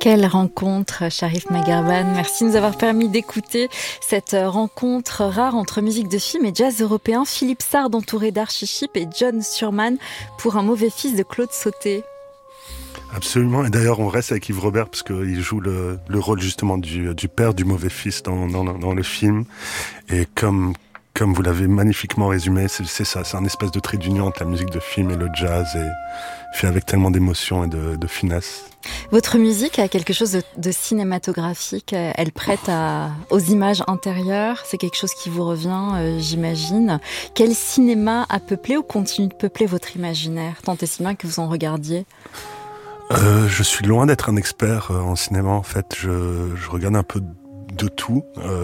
Quelle rencontre, Sharif Magharbane. Merci de nous avoir permis d'écouter cette rencontre rare entre musique de film et jazz européen. Philippe Sard entouré d'Archie Shepp et John Surman pour Un mauvais fils de Claude Sauté. Absolument, et d'ailleurs on reste avec Yves Robert parce qu'il joue le rôle justement du père du mauvais fils dans le film. Et comme vous l'avez magnifiquement résumé, c'est ça, c'est un espèce de trait d'union entre la musique de film et le jazz, et fait avec tellement d'émotion et de finesse. Votre musique a quelque chose de cinématographique, elle prête aux images intérieures, c'est quelque chose qui vous revient, j'imagine. Quel cinéma a peuplé ou continue de peupler votre imaginaire, tant et si bien que vous en regardiez ? Je suis loin d'être un expert en cinéma, en fait. Je regarde un peu de tout.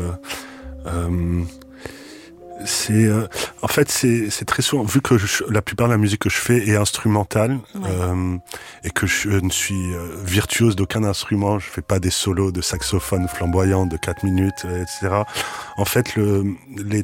En fait, c'est très souvent, vu que la plupart de la musique que je fais est instrumentale, ouais. Et que je ne suis virtuose d'aucun instrument, je fais pas des solos de saxophone flamboyants de 4 minutes, etc. En fait, l'idée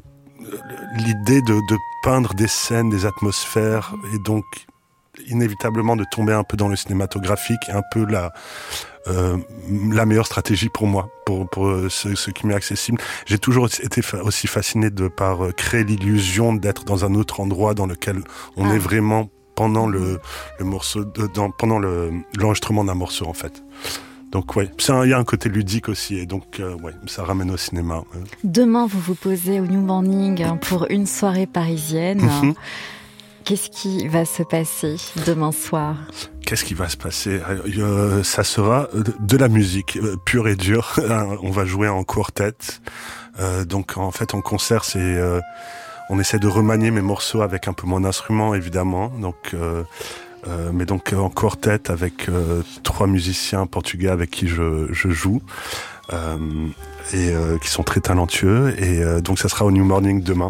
de peindre des scènes, des atmosphères, et donc inévitablement de tomber un peu dans le cinématographique, est un peu la meilleure stratégie pour moi, pour ce qui m'est accessible. J'ai toujours été aussi fasciné par créer l'illusion d'être dans un autre endroit dans lequel on est vraiment pendant le morceau, pendant l'enregistrement d'un morceau, en fait. Donc ouais, il y a un côté ludique aussi, et donc ouais, ça ramène au cinéma. Demain, vous vous posez au New Morning pour une soirée parisienne. Qu'est-ce qui va se passer demain soir ? Qu'est-ce qui va se passer ? Ça sera de la musique pure et dure. On va jouer en quartet. Donc en fait, en concert, on essaie de remanier mes morceaux avec un peu moins d'instruments, évidemment. Donc, mais donc en quartet avec 3 musiciens portugais avec qui je joue. Et qui sont très talentueux. Et donc ça sera au New Morning demain.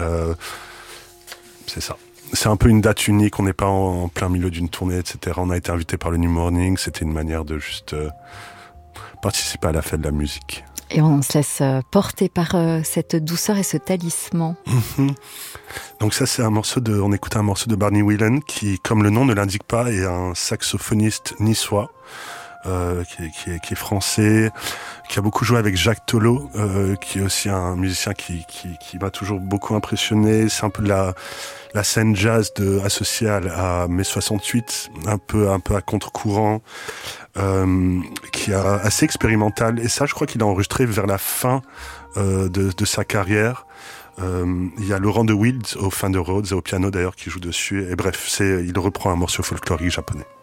C'est ça. C'est un peu une date unique, on n'est pas en plein milieu d'une tournée, etc. On a été invité par le New Morning, c'était une manière de juste participer à la fête de la musique. Et on se laisse porter par cette douceur et ce talisman. Donc ça, on écoute un morceau de Barney Whelan qui, comme le nom ne l'indique pas, est un saxophoniste niçois. Qui est français, qui a beaucoup joué avec Jacques Tolo, qui est aussi un musicien qui m'a toujours beaucoup impressionné. C'est un peu de la scène jazz associée à mai 68, un peu à contre-courant, qui est assez expérimental. Et ça, je crois qu'il a enregistré vers la fin de sa carrière. Il y a Laurent de Wild au Fender Rhodes et au piano d'ailleurs qui joue dessus. Et bref, il reprend un morceau folklorique japonais.